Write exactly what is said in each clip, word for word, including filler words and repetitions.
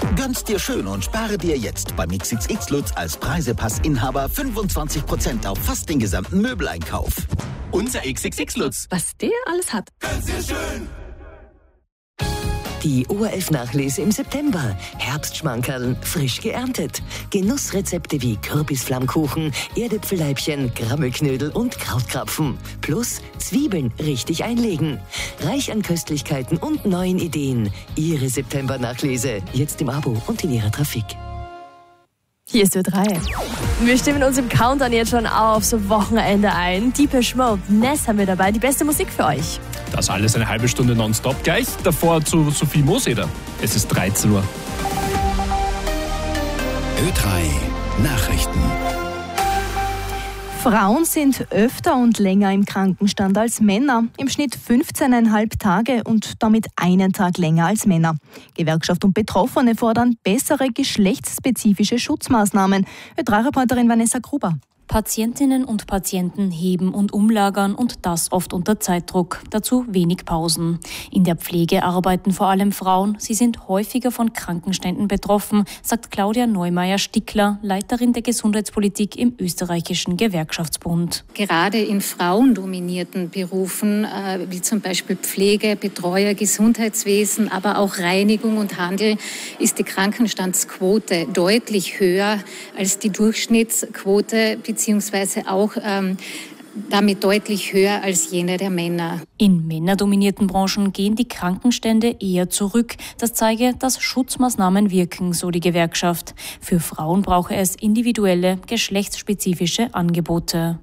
Gönn's dir schön und spare dir jetzt beim X X X Lutz als Preisepassinhaber fünfundzwanzig Prozent auf fast den gesamten Möbeleinkauf. Unser X X X Lutz. Was der alles hat. Gönn's dir schön. Die O R F-Nachlese im September. Herbstschmankerln, frisch geerntet. Genussrezepte wie Kürbisflammkuchen, Erdäpfelleibchen, Grammelknödel und Krautkrapfen. Plus Zwiebeln richtig einlegen. Reich an Köstlichkeiten und neuen Ideen. Ihre September-Nachlese. Jetzt im Abo und in Ihrer Trafik. Hier ist Ö drei. Wir stimmen uns im Countdown jetzt schon aufs Wochenende ein. Depeche Mode, Ness haben wir dabei, die beste Musik für euch. Das alles eine halbe Stunde nonstop. Gleich davor zu Sophie Moseder. Es ist dreizehn Uhr. Ö drei Nachrichten. Frauen sind öfter und länger im Krankenstand als Männer. Im Schnitt fünfzehn Komma fünf Tage und damit einen Tag länger als Männer. Gewerkschaft und Betroffene fordern bessere geschlechtsspezifische Schutzmaßnahmen. Ö drei Reporterin Vanessa Gruber. Patientinnen und Patienten heben und umlagern und das oft unter Zeitdruck. Dazu wenig Pausen. In der Pflege arbeiten vor allem Frauen. Sie sind häufiger von Krankenständen betroffen, sagt Claudia Neumeier-Stickler, Leiterin der Gesundheitspolitik im österreichischen Gewerkschaftsbund. Gerade in frauendominierten Berufen, äh, wie zum Beispiel Pflege, Betreuer, Gesundheitswesen, aber auch Reinigung und Handel, ist die Krankenstandsquote deutlich höher als die Durchschnittsquote, beziehungsweise auch ähm, damit deutlich höher als jene der Männer. In männerdominierten Branchen gehen die Krankenstände eher zurück. Das zeige, dass Schutzmaßnahmen wirken, so die Gewerkschaft. Für Frauen brauche es individuelle, geschlechtsspezifische Angebote.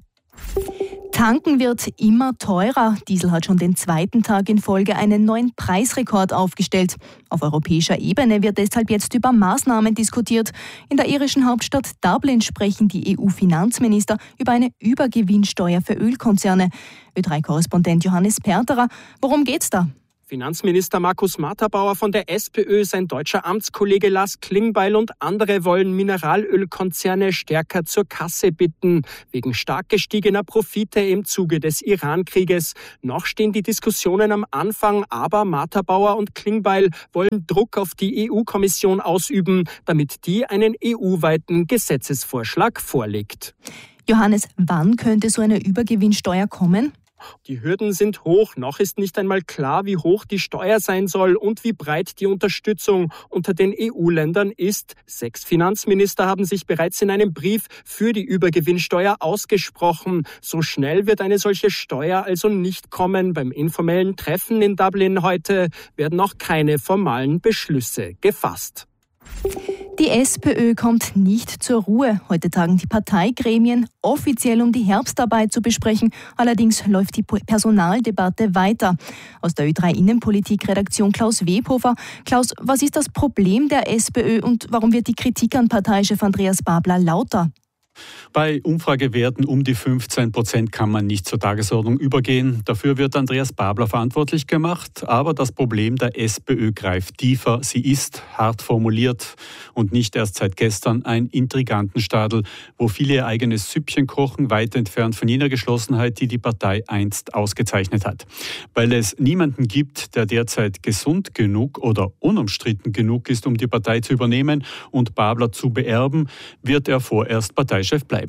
Tanken wird immer teurer. Diesel hat schon den zweiten Tag in Folge einen neuen Preisrekord aufgestellt. Auf europäischer Ebene wird deshalb jetzt über Maßnahmen diskutiert. In der irischen Hauptstadt Dublin sprechen die E U-Finanzminister über eine Übergewinnsteuer für Ölkonzerne. Ö drei Korrespondent Johannes Perterer, worum geht's da? Finanzminister Markus Matterbauer von der SPÖ, sein deutscher Amtskollege Lars Klingbeil und andere wollen Mineralölkonzerne stärker zur Kasse bitten, wegen stark gestiegener Profite im Zuge des Iran-Krieges. Noch stehen die Diskussionen am Anfang, aber Matterbauer und Klingbeil wollen Druck auf die E U-Kommission ausüben, damit die einen E U-weiten Gesetzesvorschlag vorlegt. Johannes, wann könnte so eine Übergewinnsteuer kommen? Die Hürden sind hoch. Noch ist nicht einmal klar, wie hoch die Steuer sein soll und wie breit die Unterstützung unter den E U-Ländern ist. Sechs Finanzminister haben sich bereits in einem Brief für die Übergewinnsteuer ausgesprochen. So schnell wird eine solche Steuer also nicht kommen. Beim informellen Treffen in Dublin heute werden noch keine formalen Beschlüsse gefasst. Die SPÖ kommt nicht zur Ruhe. Heute tagen die Parteigremien offiziell, um die Herbstarbeit zu besprechen. Allerdings läuft die Personaldebatte weiter. Aus der Ö drei Innenpolitik-Redaktion Klaus Webhofer. Klaus, was ist das Problem der SPÖ und warum wird die Kritik an Parteichef Andreas Babler lauter? Bei Umfragewerten um die fünfzehn Prozent kann man nicht zur Tagesordnung übergehen. Dafür wird Andreas Babler verantwortlich gemacht. Aber das Problem der SPÖ greift tiefer. Sie ist hart formuliert und nicht erst seit gestern ein Intrigantenstadel, wo viele ihr eigenes Süppchen kochen, weit entfernt von jener Geschlossenheit, die die Partei einst ausgezeichnet hat. Weil es niemanden gibt, der derzeit gesund genug oder unumstritten genug ist, um die Partei zu übernehmen und Babler zu beerben, wird er vorerst Parteichef bleiben.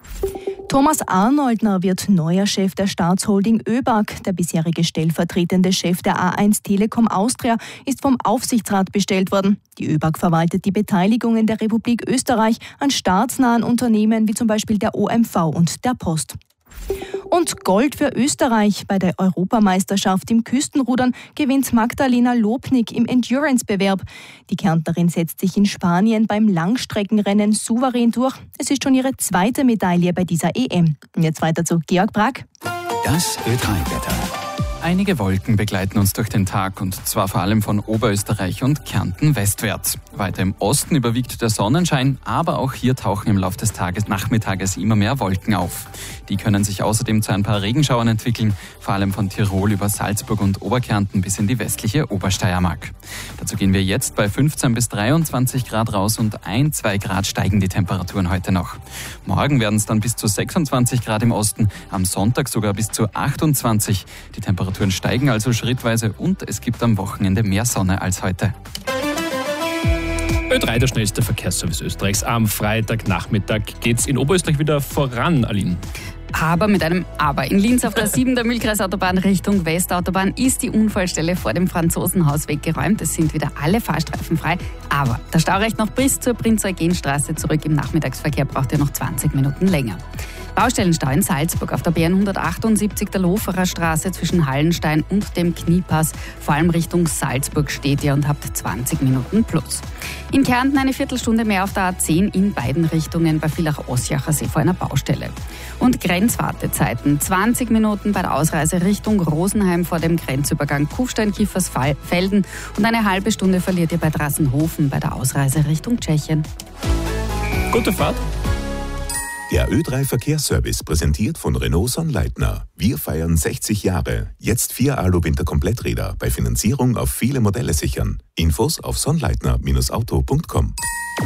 Thomas Arnoldner wird neuer Chef der Staatsholding ÖBAG. Der bisherige stellvertretende Chef der A eins Telekom Austria ist vom Aufsichtsrat bestellt worden. Die ÖBAG verwaltet die Beteiligungen der Republik Österreich an staatsnahen Unternehmen wie zum Beispiel der O M V und der Post. Und Gold für Österreich. Bei der Europameisterschaft im Küstenrudern gewinnt Magdalena Lobnik im Endurance-Bewerb. Die Kärntnerin setzt sich in Spanien beim Langstreckenrennen souverän durch. Es ist schon ihre zweite Medaille bei dieser E M. Und jetzt weiter zu Georg Brack. Das Ö drei Wetter. Einige Wolken begleiten uns durch den Tag und zwar vor allem von Oberösterreich und Kärnten westwärts. Weiter im Osten überwiegt der Sonnenschein, aber auch hier tauchen im Laufe des Tages, Nachmittages immer mehr Wolken auf. Die können sich außerdem zu ein paar Regenschauern entwickeln, vor allem von Tirol über Salzburg und Oberkärnten bis in die westliche Obersteiermark. Dazu gehen wir jetzt bei fünfzehn bis dreiundzwanzig Grad raus und ein, zwei Grad steigen die Temperaturen heute noch. Morgen werden es dann bis zu sechsundzwanzig Grad im Osten, am Sonntag sogar bis zu achtundzwanzig. Die Temperaturen steigen also schrittweise und es gibt am Wochenende mehr Sonne als heute. Ö drei, der schnellste Verkehrsservice Österreichs. Am Freitagnachmittag geht's in Oberösterreich wieder voran, Aline. Aber mit einem Aber. In Linz auf der sieben der Mühlkreisautobahn Richtung Westautobahn ist die Unfallstelle vor dem Franzosenhaus weggeräumt. Es sind wieder alle Fahrstreifen frei. Aber der Stau reicht noch bis zur Prinz-Eugen-Straße zurück. Im Nachmittagsverkehr braucht ihr noch zwanzig Minuten länger. Baustellenstau in Salzburg auf der B hundertachtundsiebzig der Loferer Straße zwischen Hallenstein und dem Kniepass. Vor allem Richtung Salzburg steht ihr und habt zwanzig Minuten plus. In Kärnten eine Viertelstunde mehr auf der A zehn in beiden Richtungen bei Villach-Ossiacher See vor einer Baustelle. Und Grenzwartezeiten. zwanzig Minuten bei der Ausreise Richtung Rosenheim vor dem Grenzübergang Kufstein-Kiefersfelden und eine halbe Stunde verliert ihr bei Drassenhofen bei der Ausreise Richtung Tschechien. Gute Fahrt. Der Ö drei Verkehrsservice präsentiert von Renault Sonnleitner. Wir feiern sechzig Jahre. Jetzt vier Alu-Winter-Kompletträder bei Finanzierung auf viele Modelle sichern. Infos auf sonnleitner Bindestrich auto Punkt com.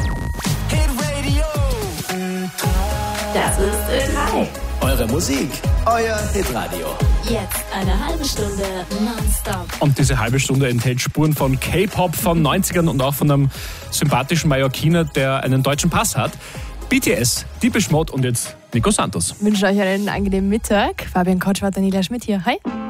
Das ist Ö drei. Eure Musik, euer Hitradio. Jetzt eine halbe Stunde nonstop. Und diese halbe Stunde enthält Spuren von K-Pop, von neunzigern und auch von einem sympathischen Mallorquiner, der einen deutschen Pass hat. B T S, Depeche Mode und jetzt Nico Santos. Ich wünsche euch einen angenehmen Mittag. Fabian Kotschwart, Daniela Schmidt hier. Hi.